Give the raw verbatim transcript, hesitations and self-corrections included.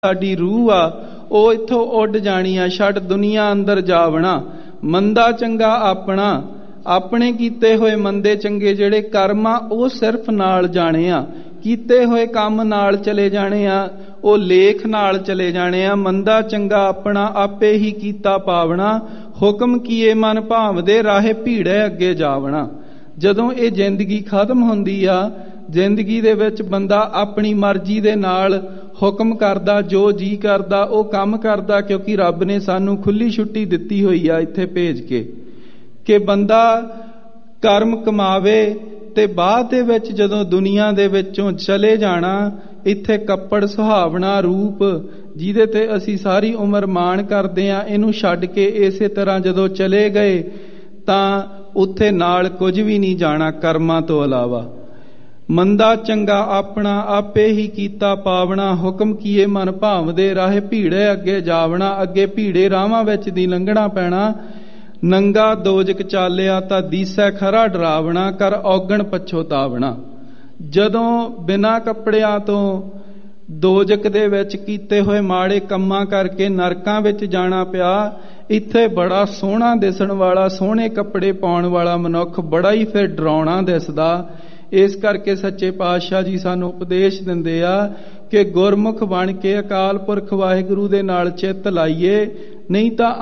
ਸਾਡੀ ਰੂਹ ਆ ਉਹ ਇੱਥੋਂ ਉੱਡ ਜਾਣੀ ਆ। ਛੱਡ ਦੁਨੀਆ ਅੰਦਰ ਜਾਵਣਾ, ਮੰਦਾ ਚੰਗਾ ਆਪਣਾ, ਆਪਣੇ ਕੀਤੇ ਹੋਏ ਮੰਦੇ ਚੰਗੇ ਜਿਹੜੇ ਕਰਮ ਆ ਉਹ ਸਿਰਫ ਨਾਲ ਜਾਣੇ ਆ। ਕੀਤੇ ਹੋਏ ਕੰਮ ਨਾਲ ਚਲੇ ਜਾਣੇ ਆ, ਉਹ ਲੇਖ ਨਾਲ ਚਲੇ ਜਾਣੇ ਆ। ਮੰਦਾ ਚੰਗਾ ਆਪਣਾ ਆਪੇ ਹੀ ਕੀਤਾ ਪਾਵਣਾ, ਹੁਕਮ ਕੀਏ ਮਨ ਭਾਵਦੇ ਰਾਹੇ ਭੀੜੇ ਅੱਗੇ ਜਾਵਣਾ। ਜਦੋਂ ਇਹ ਜ਼ਿੰਦਗੀ ਖਤਮ ਹੁੰਦੀ ਆ, ਜ਼ਿੰਦਗੀ ਦੇ ਵਿੱਚ ਬੰਦਾ ਆਪਣੀ ਮਰਜ਼ੀ ਦੇ ਨਾਲ ਹੁਕਮ ਕਰਦਾ, ਜੋ ਜੀ ਕਰਦਾ ਉਹ ਕੰਮ ਕਰਦਾ, ਕਿਉਂਕਿ ਰੱਬ ਨੇ ਸਾਨੂੰ ਖੁੱਲੀ ਛੁੱਟੀ ਦਿੱਤੀ ਹੋਈ ਆ ਇੱਥੇ ਭੇਜ ਕੇ ਕਿ ਬੰਦਾ ਕਰਮ ਕਮਾਵੇ ਤੇ ਬਾਅਦ ਦੇ ਵਿੱਚ ਜਦੋਂ ਦੁਨੀਆ ਦੇ ਵਿੱਚੋਂ ਚਲੇ ਜਾਣਾ, ਇੱਥੇ ਕੱਪੜ ਸੁਹਾਵਣਾ ਰੂਪ ਜਿਹਦੇ ਤੇ ਅਸੀਂ ਸਾਰੀ ਉਮਰ ਮਾਣ ਕਰਦੇ ਆ, ਇਹਨੂੰ ਛੱਡ ਕੇ ਇਸੇ ਤਰ੍ਹਾਂ ਜਦੋਂ ਚਲੇ ਗਏ ਤਾਂ ਉੱਥੇ ਨਾਲ ਕੁਝ ਵੀ ਨਹੀਂ ਜਾਣਾ ਕਰਮਾਂ ਤੋਂ ਇਲਾਵਾ। ਮੰਦਾ ਚੰਗਾ ਆਪਣਾ ਆਪੇ ਹੀ ਕੀਤਾ ਪਾਵਣਾ, ਹੁਕਮ ਕੀਏ ਮਨ ਭਾਵਦੇ ਰਾਹੇ ਭੀੜੇ ਅੱਗੇ ਜਾਵਣਾ। ਅੱਗੇ ਭੀੜੇ ਰਾਹਾਂ ਵਿੱਚ ਦੀ ਲੰਘਣਾ ਪੈਣਾ। ਨੰਗਾ ਦੋਜਕ ਚਾਲਿਆ ਤਾਂ ਦੀਸੈ ਖਰਾ ਡਰਾਵਣਾ, ਕਰ ਔਗਣ ਪਛੋਤਾਵਣਾ। ਜਦੋਂ ਬਿਨਾਂ ਕੱਪੜਿਆਂ ਤੋਂ ਦੋਜਕ ਦੇ ਵਿੱਚ ਕੀਤੇ ਹੋਏ ਮਾੜੇ ਕੰਮਾਂ ਕਰਕੇ ਨਰਕਾਂ ਵਿੱਚ ਜਾਣਾ ਪਿਆ, ਇੱਥੇ ਬੜਾ ਸੋਹਣਾ ਦਿਸਣ ਵਾਲਾ, ਸੋਹਣੇ ਕੱਪੜੇ ਪਾਉਣ ਵਾਲਾ ਮਨੁੱਖ ਬੜਾ ਹੀ ਫਿਰ ਡਰਾਉਣਾ ਦਿਸਦਾ। ਇਸ ਕਰਕੇ ਸੱਚੇ ਪਾਤਸ਼ਾਹ ਜੀ ਸਾਨੂੰ ਉਪਦੇਸ਼ ਦਿੰਦੇ ਆ ਕਿ ਗੁਰਮੁਖ ਬਣ ਕੇ ਅਕਾਲ ਪੁਰਖ ਵਾਹਿਗੁਰੂ ਦੇ ਨਾਲ ਚਿੱਤ ਲਾਈਏ, ਨਹੀਂ ਤਾਂ